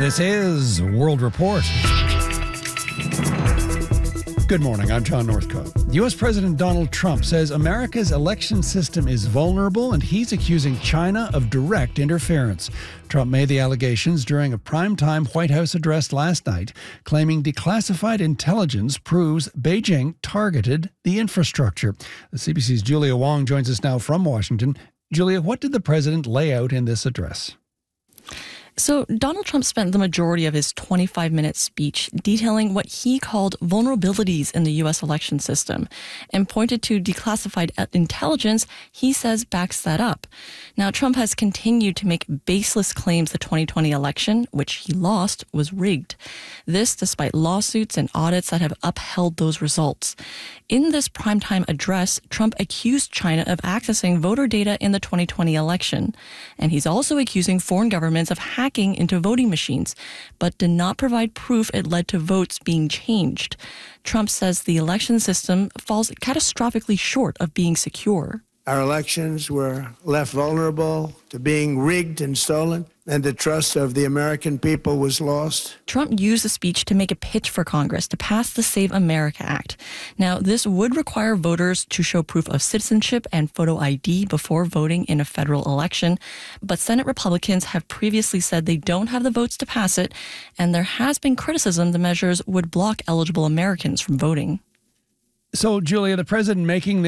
This is World Report. Good morning, I'm John Northcote. U.S. President Donald Trump says America's election system is vulnerable and he's accusing China of direct interference. Trump made the allegations during a primetime White House address last night, claiming declassified intelligence proves Beijing targeted the infrastructure. The CBC's Julia Wong joins us now from Washington. Julia, what did the president lay out in this address? So Donald Trump spent the majority of his 25-minute speech detailing what he called vulnerabilities in the U.S. election system and pointed to declassified intelligence he says backs that up. Now, Trump has continued to make baseless claims the 2020 election, which he lost, was rigged. This despite lawsuits and audits that have upheld those results. In this primetime address, Trump accused China of accessing voter data in the 2020 election. And he's also accusing foreign governments of hacking into voting machines, but did not provide proof it led to votes being changed. Trump says the election system falls catastrophically short of being secure. Our elections were left vulnerable to being rigged and stolen, and the trust of the American people was lost. Trump used the speech to make a pitch for Congress to pass the Save America Act. Now, this would require voters to show proof of citizenship and photo ID before voting in a federal election, but Senate Republicans have previously said they don't have the votes to pass it, and there has been criticism the measures would block eligible Americans from voting. So, Julia, the president making